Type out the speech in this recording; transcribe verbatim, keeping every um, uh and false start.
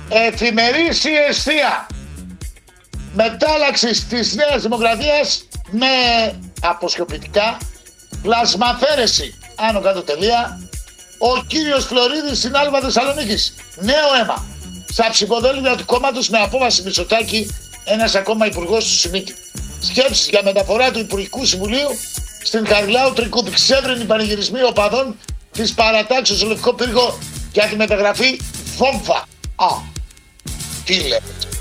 Εφημερής η αιστεία μετάλλαξης της Νέας Δημοκρατίας με αποσιωπητικά πλασμαφέρεση άνω κάτω τελεία. Ο κύριος Φλωρίδης στην Άλβα Θεσσαλονίκης. Νέο αίμα στα ψηφοδέλτια του κόμματος με απόφαση Μητσοτάκη, ένας ακόμα υπουργός του Σιμίτη. Σκέψεις για μεταφορά του Υπουργικού Συμβουλίου στην Χαριλάου Τρικούπη. Ξέβρενοι πανηγυρισμοί οπαδών της παρατάξεως στο Λευκό Πύργο για τη μεταγραφή βόμβα. Α, τι λέτε.